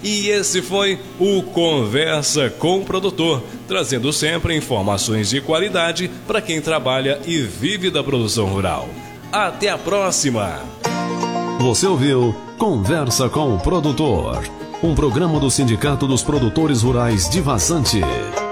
E esse foi o Conversa com o Produtor, trazendo sempre informações de qualidade para quem trabalha e vive da produção rural. Até a próxima! Você ouviu Conversa com o Produtor, um programa do Sindicato dos Produtores Rurais de Vazante.